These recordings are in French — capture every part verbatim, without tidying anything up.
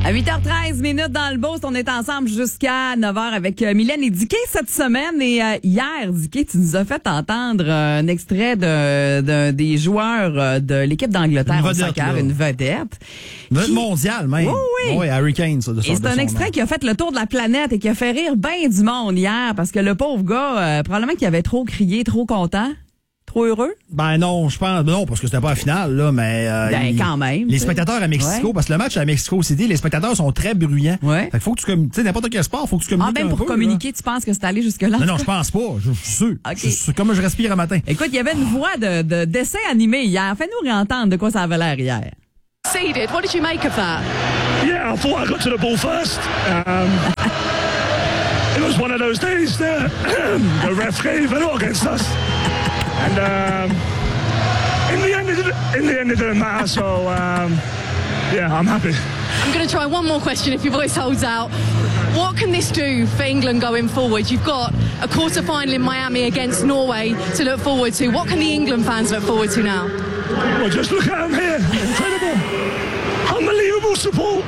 À huit heures treize minutes dans le Beauce, on est ensemble jusqu'à neuf heures avec euh, Mylène et Dicky cette semaine. Et euh, hier, Dicky, tu nous as fait entendre un extrait de, de des joueurs euh, de l'équipe d'Angleterre au soccer, une vedette. Une vedette mondiale, même. Oui, oui. Oui, Harry Kane, ça, de son, Et c'est un son extrait nom. qui a fait le tour de la planète et qui a fait rire bien du monde hier parce que le pauvre gars, euh, probablement qu'il avait trop crié, trop content. Trop heureux? Ben non, je pense non parce que c'était pas la finale là, mais euh, Ben, il- quand même, les t'sais. spectateurs à Mexico, Ouais. parce que le match à Mexico City, les spectateurs sont très bruyants. Ouais. Fait que faut que tu communiques, tu sais n'importe quel sport, faut que tu communiques Ah, même un pour peu, communiquer, tu penses que c'est allé jusque-là? là. Non non, je pense pas, je suis sûr. Ok. Je suis comme je respire un matin. Écoute, il y avait une voix de, de dessin animé hier. Fais-nous réentendre de quoi ça avait l'air hier. Seeded. What did you make of that? Yeah, I thought I got to the ball first. Um, it was one of those days that the ref gave a lot against us, and um, in the end, it didn't, in the end, it didn't matter. So um, yeah, I'm happy. I'm going to try one more question if your voice holds out. What can this do for England going forward? You've got a quarter final in Miami against Norway to look forward to. What can the England fans look forward to now? Well, just look at them here. Incredible, unbelievable support.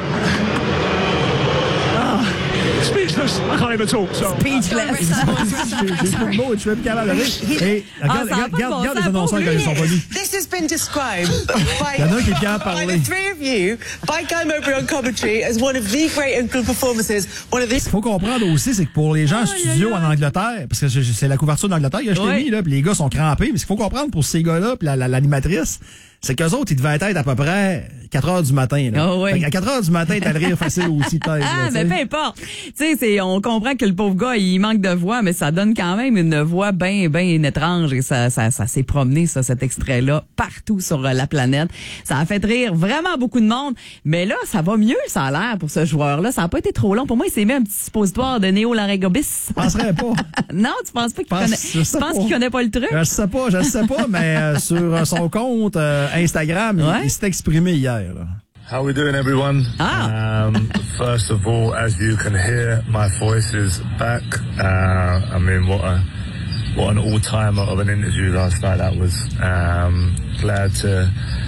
Ah, speechless. I can't even talk. So. Speechless. J'ai j'ai plus de mots et je suis même capable de rire. Et regarde, ça a regarde, pas de bon regarde, regarde les sens, annonceurs pour quand lui. ils sont venus. This has been described by, Il y en a un qui est fier de by parler. the three of you, by Guy Mowbray on commentary, as one of the great England performances, one of the... Ce qu'il faut comprendre aussi, c'est que pour les gens en studio en Angleterre, parce que je- je- c'est la couverture d'Angleterre que je t'ai Ouais. mis, là, puis les gars sont crampés, mais ce qu'il faut comprendre pour ces gars-là, puis la- la- l'animatrice, c'est qu'eux autres, ils devaient être à peu près quatre heures du matin. Là. Ah ouais. Fait qu'à quatre heures du matin, t'as le rire facile aussi, peut-être. Ah, là, mais tu peu sais. importe. Tu sais, c'est, on comprend que le pauvre gars, il manque de voix, mais ça donne quand même une voix bien, bien étrange. Et ça, ça, ça s'est promené, ça, cet extrait-là, partout sur euh, la planète. Ça a fait rire vraiment beaucoup de monde. Mais là, ça va mieux, ça a l'air, pour ce joueur-là. Ça a pas été trop long. Pour moi, il s'est mis un petit suppositoire de néo-laryngobis. Je penserais pas. Non, tu penses pas qu'il Pense- connaît, je tu sais penses pas. qu'il connaît pas le truc? Je sais pas, je sais pas, mais euh, sur euh, son compte euh, Instagram, il- Ouais. il, s'est exprimé hier. Là. How we doing, everyone? Ah. Um, first of all, as you can hear, my voice is back. Uh, I mean, what a what an all-timer of an interview last night that was. Um, glad to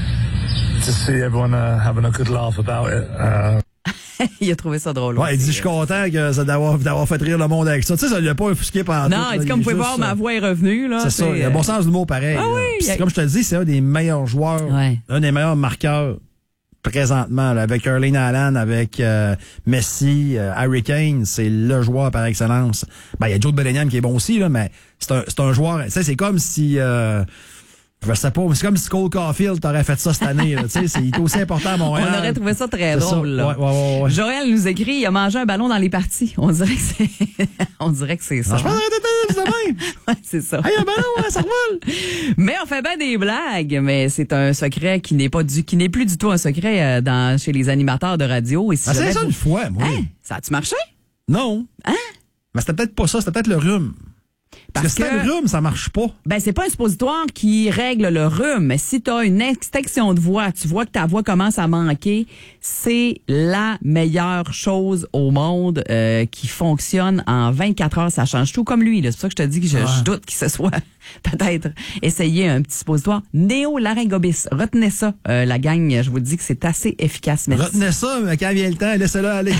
to see everyone uh, having a good laugh about it. Uh, Il a trouvé ça drôle. Ouais, il dit, aussi. je suis content que ça d'avoir, d'avoir fait rire le monde avec ça. Tu sais, ça lui a pas offusqué pendant Non, il dit, comme vous pouvez voir, ma voix est revenue, là. C'est ça, il a un bon sens du mot pareil. Ah là. oui, Puis il y a- c'est comme je te le dis, c'est un des meilleurs joueurs, Ouais. un des meilleurs marqueurs présentement, là, avec Erling Haaland, avec euh, Messi, euh, Harry Kane, c'est le joueur par excellence. Ben, il y a Jude Bellingham qui est bon aussi, là, mais c'est un, c'est un joueur, tu sais, c'est comme si, euh, je sais pas, mais c'est comme si Cole Caulfield t'aurait fait ça cette année, là, tu sais, c'est, il est aussi important à Montréal. On aurait trouvé ça très C'est drôle. ça. Là. Ouais, ouais, ouais, ouais. Joël nous écrit, il a mangé un ballon dans les parties. On dirait que c'est, on dirait que c'est ça. Je pense que c'est de même. Ouais, c'est ça. Hey, un ballon, hein, ça roule. Mais on fait bien des blagues, mais c'est un secret qui n'est pas du, qui n'est plus du tout un secret euh, dans chez les animateurs de radio. Et si Ah, c'est jamais ça vous- une fois, moi. Hein? Ça a-tu marché? Non. Hein? Mais c'était peut-être pas ça, c'était peut-être le rhume. Parce, Parce que, c'était que- le rhume, ça marche pas. Ben, c'est pas un suppositoire qui règle le rhume, mais si tu as une extinction de voix, tu vois que ta voix commence à manquer, c'est la meilleure chose au monde euh, qui fonctionne en vingt-quatre heures, ça change tout comme lui. là. C'est pour ça que je te dis que je, je doute qu'il se soit peut-être essayé un petit suppositoire. Néo-laryngobis, retenez ça, euh, la gang, je vous dis que c'est assez efficace. Merci. Retenez ça, mais quand vient le temps, laissez-le aller.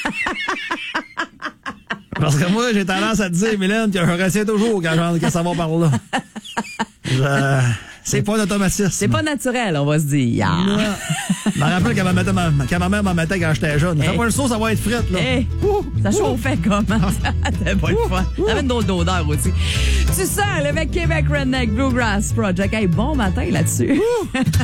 Parce que moi, j'ai tendance à te dire, Mylène, que je retiens toujours quand j'en quand ça va par là. Je- C'est pas un automatisme. C'est pas naturel, on va se dire. Ah. Non. Je me rappelle quand ma, mettait ma, quand ma mère m'en mettait quand j'étais jeune. Fais Hey. pas le saut, ça va être frette, là. Hey, ça chauffait comment? C'était pas le fun. Ça avait une autre odeur aussi. Tu sens avec Québec Redneck Bluegrass Project. Hey, bon matin là-dessus.